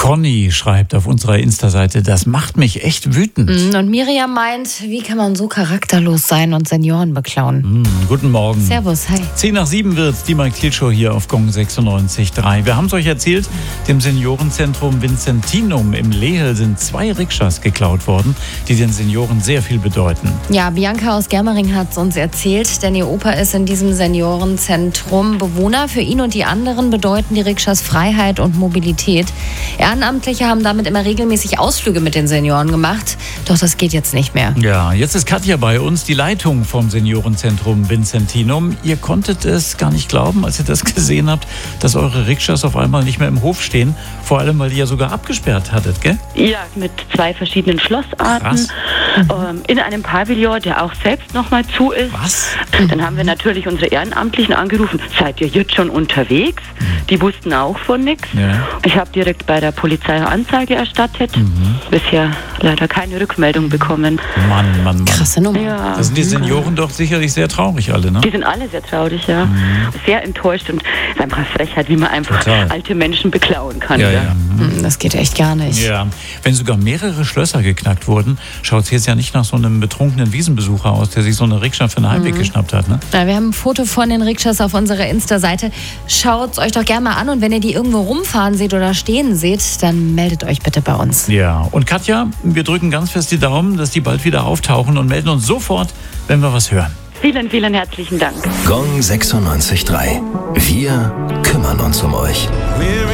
Conny schreibt auf unserer Insta-Seite, das macht mich echt wütend. Und Miriam meint, wie kann man so charakterlos sein und Senioren beklauen? Guten Morgen. Servus, hi. 10:07 wird's, die Mike Thiel Show hier auf Gong 96.3. Wir haben es euch erzählt, dem Seniorenzentrum Vincentinum im Lehel sind 2 Rikschas geklaut worden, die den Senioren sehr viel bedeuten. Ja, Bianca aus Germering hat es uns erzählt, denn ihr Opa ist in diesem Seniorenzentrum Bewohner. Für ihn und die anderen bedeuten die Rikschas Freiheit und Mobilität. Ehrenamtliche haben damit immer regelmäßig Ausflüge mit den Senioren gemacht, doch das geht jetzt nicht mehr. Ja, jetzt ist Katja bei uns, die Leitung vom Seniorenzentrum Vincentinum. Ihr konntet es gar nicht glauben, als ihr das gesehen habt, dass eure Rikschas auf einmal nicht mehr im Hof stehen. Vor allem, weil ihr ja sogar abgesperrt hattet, gell? Ja, mit 2 verschiedenen Schlossarten. In einem Pavillon, der auch selbst nochmal zu ist. Was? Dann haben wir natürlich unsere Ehrenamtlichen angerufen. Seid ihr jetzt schon unterwegs? Die wussten auch von nichts. Ja. Ich habe direkt bei der Polizei eine Anzeige erstattet. Bisher leider keine Rückmeldung bekommen. Mann. Krasse Nummer. Ja. Da sind die Senioren doch sicherlich sehr traurig alle, ne? Die sind alle sehr traurig, ja. Sehr enttäuscht und es ist einfach eine Frechheit, wie man einfach Total. alte Menschen beklauen kann. Ja. Das geht echt gar nicht. Ja, wenn sogar mehrere Schlösser geknackt wurden, schaut es jetzt ja nicht nach so einem betrunkenen Wiesenbesucher aus, der sich so eine Rikscha für den Heimweg geschnappt hat, ne? Ja, wir haben ein Foto von den Rikschas auf unserer Insta-Seite. Schaut es euch doch gerne mal an und wenn ihr die irgendwo rumfahren seht oder stehen seht, dann meldet euch bitte bei uns. Ja, und Katja, wir drücken ganz fest die Daumen, dass die bald wieder auftauchen und melden uns sofort, wenn wir was hören. Vielen, vielen herzlichen Dank. Gong 96.3. Wir kümmern uns um euch.